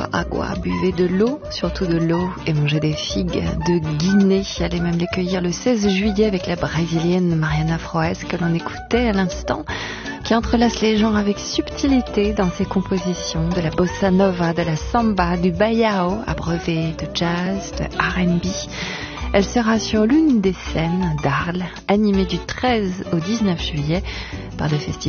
agua, agua. Buvez de l'eau, surtout de l'eau, et mangez des figues de Guinée. Allez même les cueillir le 16 juillet avec la brésilienne Mariana Froes que l'on écoutait à l'instant, qui entrelace les genres avec subtilité dans ses compositions, de la bossa nova, de la samba, du baião, abreuvé de jazz, de R&B. Elle sera sur l'une des scènes d'Arles, animée du 13 au 19 juillet par le festival